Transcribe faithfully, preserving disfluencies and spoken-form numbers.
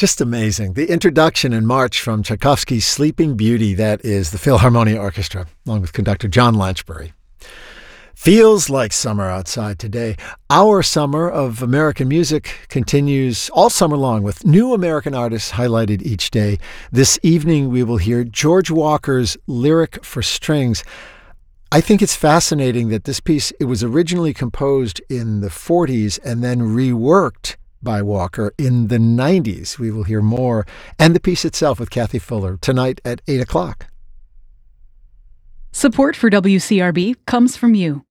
Just amazing. The introduction and march from Tchaikovsky's Sleeping Beauty, that is the Philharmonia Orchestra, along with conductor John Lanchbury. Feels like summer outside today. Our summer of American music continues all summer long with new American artists highlighted each day. This evening we will hear George Walker's Lyric for Strings. I think it's fascinating that this piece, it was originally composed in the forties and then reworked by Walker in the nineties. We will hear more, and the piece itself with Kathy Fuller tonight at eight o'clock. Support for W C R B comes from you.